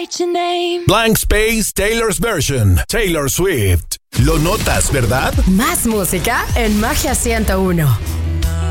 write your name. Blank Space Taylor's Version. Taylor Swift. Lo notas, ¿verdad? Más música en Magia 101.